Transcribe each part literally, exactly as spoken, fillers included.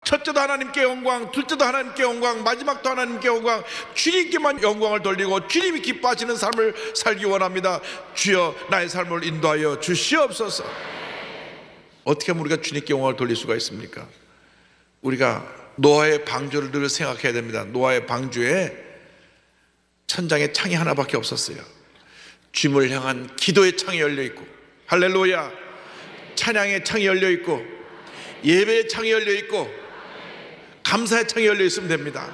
첫째도 하나님께 영광, 둘째도 하나님께 영광, 마지막도 하나님께 영광, 주님께만 영광을 돌리고 주님이 기뻐하시는 삶을 살기 원합니다. 주여 나의 삶을 인도하여 주시옵소서. 어떻게 하면 우리가 주님께 영광을 돌릴 수가 있습니까? 우리가 노아의 방주를 늘 생각해야 됩니다. 노아의 방주에 천장에 창이 하나밖에 없었어요. 주님을 향한 기도의 창이 열려 있고, 할렐루야, 찬양의 창이 열려 있고, 예배의 창이 열려 있고, 감사의 창이 열려 있으면 됩니다.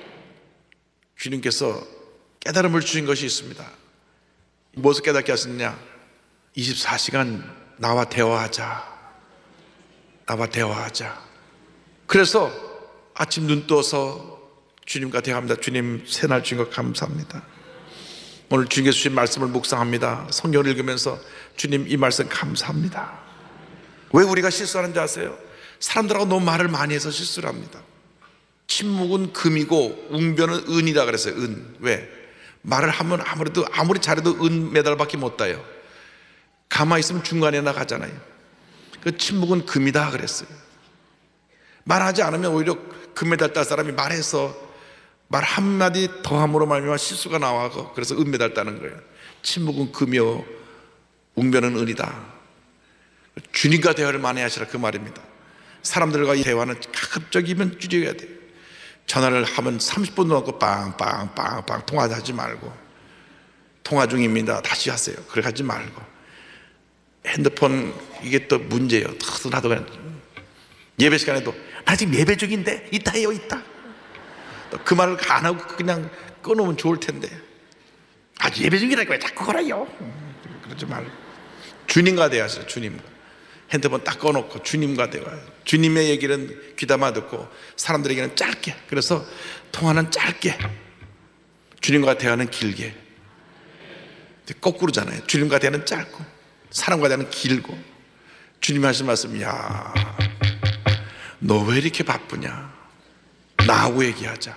주님께서 깨달음을 주신 것이 있습니다. 무엇을 깨닫게 하셨느냐? 이십사 시간 나와 대화하자. 나와 대화하자. 그래서 아침 눈 떠서 주님과 대화합니다. 주님 새날 주신 것 감사합니다. 오늘 주님께서 주신 말씀을 묵상합니다. 성경을 읽으면서 주님 이 말씀 감사합니다. 왜 우리가 실수하는지 아세요? 사람들하고 너무 말을 많이 해서 실수를 합니다. 침묵은 금이고 웅변은 은이라 그랬어요. 은. 왜? 말을 하면 아무래도 아무리 잘해도 은 메달밖에 못 따요. 가만히 있으면 중간에 나가잖아요. 그 침묵은 금이다 그랬어요. 말하지 않으면 오히려 금메달 딸 사람이 말해서 말 한마디 더 함으로 말미암아 실수가 나와서 그래서 은메달 따는 거예요. 침묵은 금이요 웅변은 은이다. 주님과 대화를 많이 하시라 그 말입니다. 사람들과 이 대화는 가급적이면 줄여야 돼요. 전화를 하면 삼십 분 넘고 빵빵빵빵 통화하지 말고, 통화 중입니다 다시 하세요. 그렇게 하지 말고, 핸드폰 이게 또 문제예요. 나도 그냥 예배 시간에도 나 지금 예배 중인데 이따 해요 이따. 그 말을 안 하고 그냥 끊으면 좋을 텐데, 아 예배 중이라니까 왜 자꾸 걸어요. 그러지 말고 주님과 대화하세요. 주님과 핸드폰 딱 꺼놓고 주님과 대화. 주님의 얘기는 귀담아 듣고 사람들에게는 짧게. 그래서 통화는 짧게, 주님과 대화는 길게. 거꾸로잖아요. 주님과 대화는 짧고 사람과 대화는 길고. 주님이 하신 말씀, 야 너 왜 이렇게 바쁘냐? 나하고 얘기하자.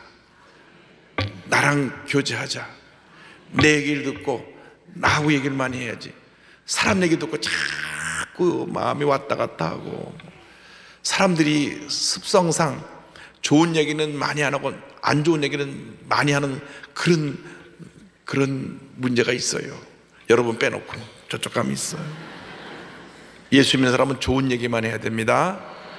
나랑 교제하자. 내 얘기를 듣고 나하고 얘기를 많이 해야지. 사람 얘기 듣고 자꾸 마음이 왔다 갔다 하고, 사람들이 습성상 좋은 얘기는 많이 안 하고 안 좋은 얘기는 많이 하는 그런 그런 문제가 있어요. 여러분 빼놓고 저쪽 감이 있어요. 예수 믿는 사람은 좋은 얘기만 해야 됩니다.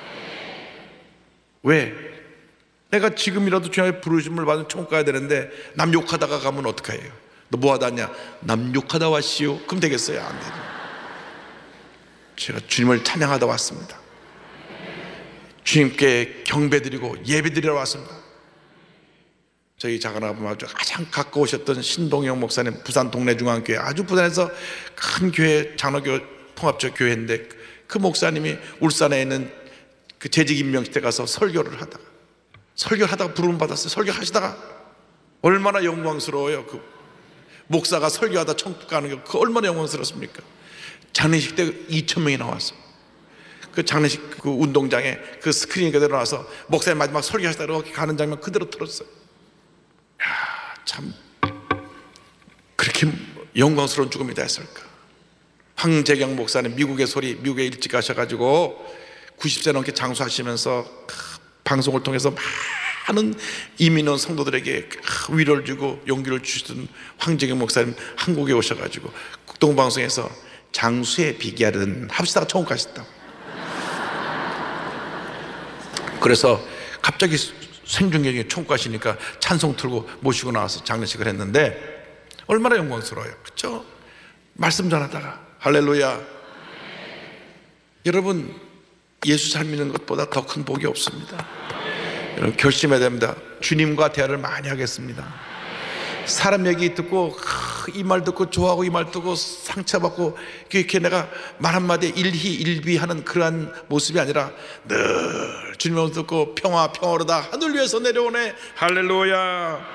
왜? 내가 지금이라도 주님의 부르심을 받은 천국 가야 되는데 남 욕하다가 가면 어떡해요? 너 뭐 하다 왔냐? 남 욕하다 왔시오? 그럼 되겠어요? 안 되죠. 제가 주님을 찬양하다 왔습니다. 주님께 경배드리고 예배드리러 왔습니다. 저희 작은 아버님 아주 가장 가까우셨던 신동영 목사님, 부산 동래중앙교회, 아주 부산에서 큰 교회, 장로교 통합적 교회인데 그 목사님이 울산에 있는 그 재직 임명시대 가서 설교를 하다가 설교를 하다가 부름을 받았어요. 설교하시다가 얼마나 영광스러워요. 그 목사가 설교하다 천국 가는 게 그 얼마나 영광스럽습니까? 장례식 때 이천 명이 나왔어. 그 장례식 그 운동장에 그 스크린 그대로 나와서 목사님 마지막 설교하시다가 이렇게 가는 장면 그대로 틀었어요. 야, 참 그렇게 영광스러운 죽음이 됐을까? 황재경 목사님 미국의 소리, 미국에 일찍 가셔가지고 구십 세 넘게 장수하시면서 방송을 통해서 많은 이민 온 성도들에게 위로를 주고 용기를 주시던 황재경 목사님 한국에 오셔가지고 국동방송에서 장수의 비결은 합시다 천국 가셨다고. 그래서 갑자기 생중계중에 천국 가시니까 찬송 틀고 모시고 나와서 장례식을 했는데 얼마나 영광스러워요. 그렇죠? 말씀 전하다가 할렐루야. 여러분 예수 잘 믿는 것보다 더 큰 복이 없습니다. 여러분 결심해야 됩니다. 주님과 대화를 많이 하겠습니다. 사람 얘기 듣고 이 말 듣고 좋아하고 이 말 듣고 상처받고 이렇게 내가 말 한마디에 일희일비하는 그러한 모습이 아니라 늘 주님을 듣고 평화 평화로다 하늘 위에서 내려오네. 할렐루야.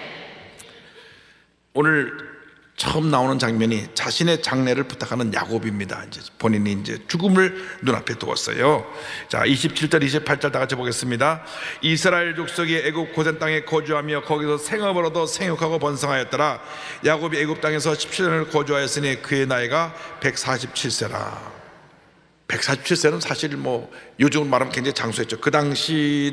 오늘 처음 나오는 장면이 자신의 장례를 부탁하는 야곱입니다. 이제 본인이 이제 죽음을 눈앞에 두었어요. 자, 이십칠 절 이십팔 절 다 같이 보겠습니다. 이스라엘 족속이 애굽 고센 땅에 거주하며 거기서 생업을 얻어 생육하고 번성하였더라. 야곱이 애굽 땅에서 십칠 년을 거주하였으니 그의 나이가 백사십칠 세라. 백사십칠 세는 사실 뭐 요즘 말하면 굉장히 장수했죠. 그 당시